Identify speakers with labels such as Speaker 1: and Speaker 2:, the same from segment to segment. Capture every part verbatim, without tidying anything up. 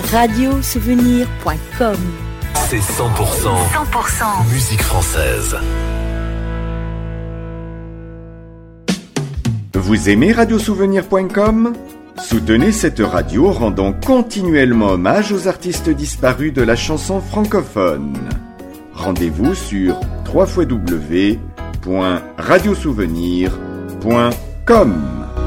Speaker 1: radio souvenir point com.
Speaker 2: C'est cent pour cent,
Speaker 1: cent pour cent
Speaker 2: musique française.
Speaker 3: Vous aimez radio souvenir point com ? Soutenez cette radio rendant continuellement hommage aux artistes disparus de la chanson francophone. Rendez-vous sur w w w point radio souvenir point com.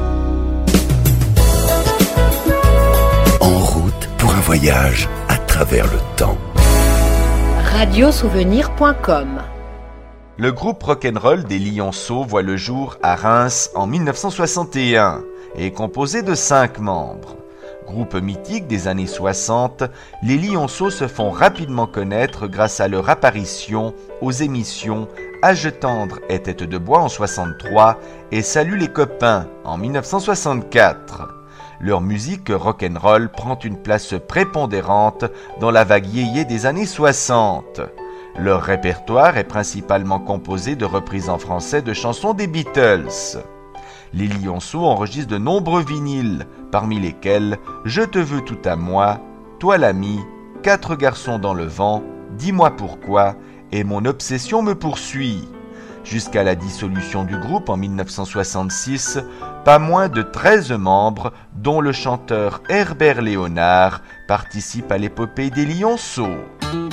Speaker 2: En route pour un voyage à travers le temps.
Speaker 1: radio souvenir point com.
Speaker 4: Le groupe rock'n'roll des Lionceaux voit le jour à Reims en dix-neuf cent soixante et un et est composé de cinq membres. Groupe mythique des années soixante, les Lionceaux se font rapidement connaître grâce à leur apparition aux émissions Âge tendre et Tête de bois en soixante-trois et Salut les copains en dix-neuf cent soixante-quatre. Leur musique rock'n'roll prend une place prépondérante dans la vague yéyé des années soixante. Leur répertoire est principalement composé de reprises en français de chansons des Beatles. Les Lionceaux enregistrent de nombreux vinyles, parmi lesquels Je te veux tout à moi, Toi l'ami, Quatre garçons dans le vent, Dis-moi pourquoi et Mon obsession me poursuit. Jusqu'à la dissolution du groupe en dix-neuf cent soixante-six, pas moins de treize membres, dont le chanteur Herbert Léonard, participent à l'épopée des Lionceaux.